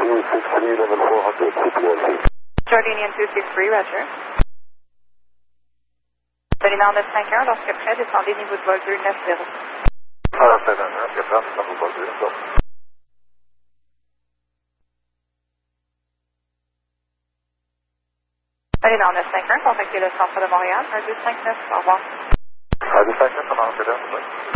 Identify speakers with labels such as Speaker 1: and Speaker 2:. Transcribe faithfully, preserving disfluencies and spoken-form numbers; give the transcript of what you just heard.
Speaker 1: two six three, level four hundred, C P L C.
Speaker 2: Jordanian two six three, Roger. Balinar neuf cinq un, lorsque prêt, descendez niveau de vol deux neuf zéro.
Speaker 1: Alors, c'est un neuf, quatre, niveau de vol deux neuf zéro.
Speaker 2: Balinar neuf cinq un, contactez le centre de Montréal, un deux cinq neuf, au revoir.
Speaker 1: un deux cinq neuf, on a un